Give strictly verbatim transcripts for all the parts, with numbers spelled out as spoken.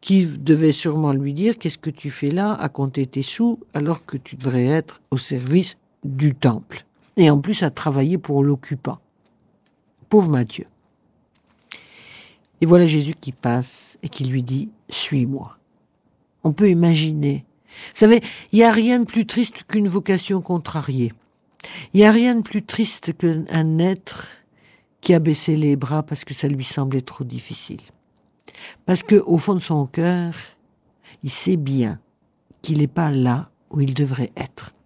qui devait sûrement lui dire « Qu'est-ce que tu fais là à compter tes sous alors que tu devrais être au service du temple ?» Et en plus à travailler pour l'occupant. Pauvre Matthieu. Et voilà Jésus qui passe et qui lui dit « Suis-moi ». On peut imaginer. Vous savez, il n'y a rien de plus triste qu'une vocation contrariée. Il n'y a rien de plus triste qu'un être qui a baissé les bras parce que ça lui semblait trop difficile. Parce qu'au fond de son cœur, il sait bien qu'il n'est pas là où il devrait être.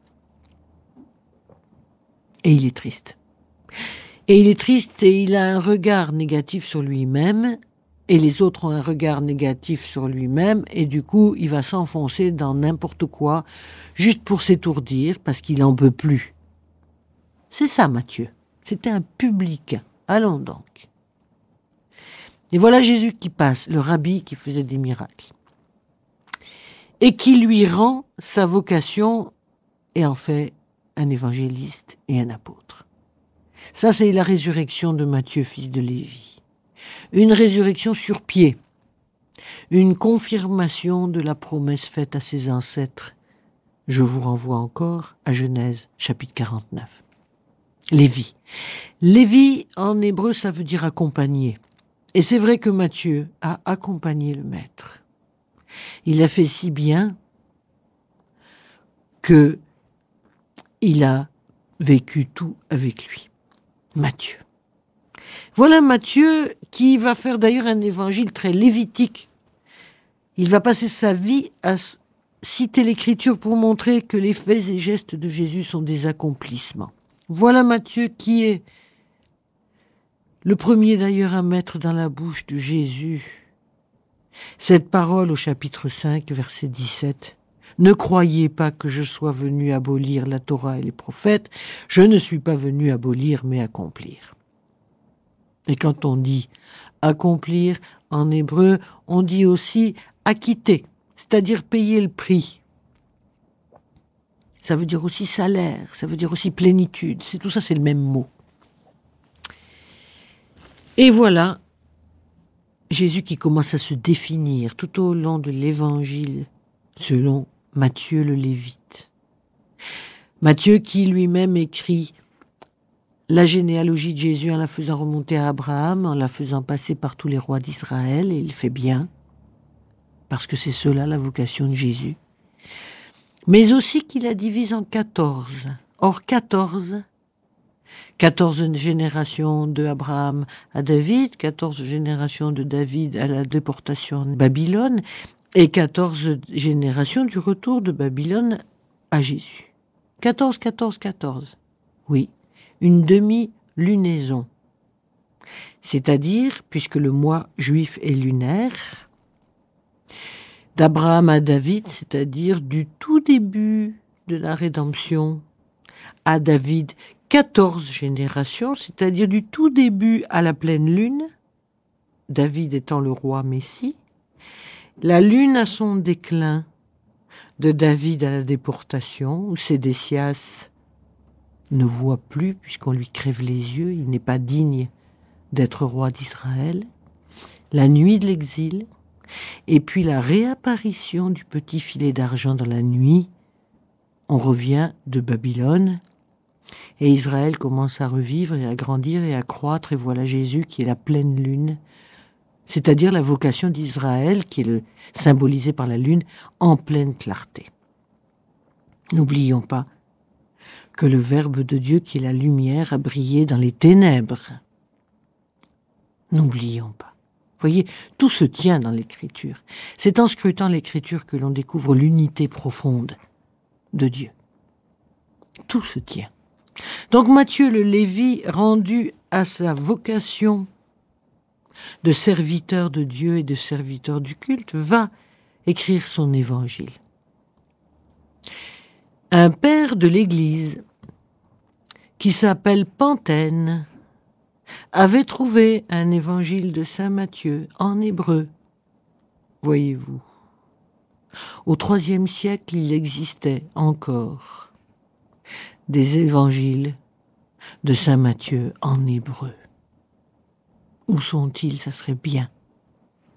Et il est triste. Et il est triste et il a un regard négatif sur lui-même, et les autres ont un regard négatif sur lui-même, et du coup, il va s'enfoncer dans n'importe quoi, juste pour s'étourdir, parce qu'il n'en peut plus. C'est ça, Matthieu. C'était un publicain. Allons donc. Et voilà Jésus qui passe, le rabbi qui faisait des miracles, et qui lui rend sa vocation, et en fait un évangéliste et un apôtre. Ça, c'est la résurrection de Matthieu, fils de Lévi. Une résurrection sur pied, une confirmation de la promesse faite à ses ancêtres. Je vous renvoie encore à Genèse, chapitre quarante-neuf. Lévi. Lévi, en hébreu, ça veut dire accompagner. Et c'est vrai que Matthieu a accompagné le maître. Il a fait si bien que il a vécu tout avec lui. Matthieu. Voilà Matthieu qui va faire d'ailleurs un évangile très lévitique. Il va passer sa vie à citer l'Écriture pour montrer que les faits et gestes de Jésus sont des accomplissements. Voilà Matthieu qui est le premier d'ailleurs à mettre dans la bouche de Jésus cette parole au chapitre cinq, verset dix-sept. « Ne croyez pas que je sois venu abolir la Torah et les prophètes, je ne suis pas venu abolir mais accomplir. » Et quand on dit accomplir, en hébreu, on dit aussi acquitter, c'est-à-dire payer le prix. Ça veut dire aussi salaire, ça veut dire aussi plénitude, c'est tout ça, c'est le même mot. Et voilà Jésus qui commence à se définir tout au long de l'évangile selon Matthieu le Lévite. Matthieu qui lui-même écrit la généalogie de Jésus en la faisant remonter à Abraham, en la faisant passer par tous les rois d'Israël, et il fait bien, parce que c'est cela la vocation de Jésus. Mais aussi qu'il la divise en quatorze. Or, quatorze, quatorze générations de Abraham à David, quatorze générations de David à la déportation de Babylone, et quatorze générations du retour de Babylone à Jésus. quatorze, quatorze, quatorze. Oui. Une demi-lunaison. C'est-à-dire, puisque le mois juif est lunaire, d'Abraham à David, c'est-à-dire du tout début de la rédemption à David, quatorze générations, c'est-à-dire du tout début à la pleine lune, David étant le roi Messie, la lune à son déclin, de David à la déportation, où Sédécias ne voit plus, puisqu'on lui crève les yeux, il n'est pas digne d'être roi d'Israël, la nuit de l'exil, et puis la réapparition du petit filet d'argent dans la nuit. On revient de Babylone, et Israël commence à revivre et à grandir et à croître, et voilà Jésus qui est la pleine lune, c'est-à-dire la vocation d'Israël, qui est le, symbolisée par la lune, en pleine clarté. N'oublions pas que le Verbe de Dieu, qui est la lumière, a brillé dans les ténèbres. N'oublions pas. Vous voyez, tout se tient dans l'Écriture. C'est en scrutant l'Écriture que l'on découvre l'unité profonde de Dieu. Tout se tient. Donc Matthieu le Lévi, rendu à sa vocation de serviteur de Dieu et de serviteur du culte, va écrire son évangile. Un père de l'Église qui s'appelle Panthène avait trouvé un évangile de saint Matthieu en hébreu. Voyez-vous, au troisième siècle, il existait encore des évangiles de saint Matthieu en hébreu. Où sont-ils? Ça serait bien